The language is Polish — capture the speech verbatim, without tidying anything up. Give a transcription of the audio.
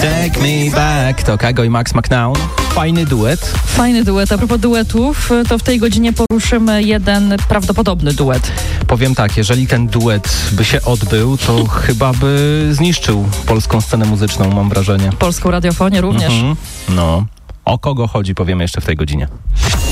Take me back. To Kago i Max McNown. Fajny duet. Fajny duet. A propos duetów, to w tej godzinie poruszymy jeden prawdopodobny duet. Powiem tak, jeżeli ten duet by się odbył, to chyba by zniszczył polską scenę muzyczną, mam wrażenie. Polską radiofonię również. Mhm. No. O kogo chodzi, powiemy jeszcze w tej godzinie.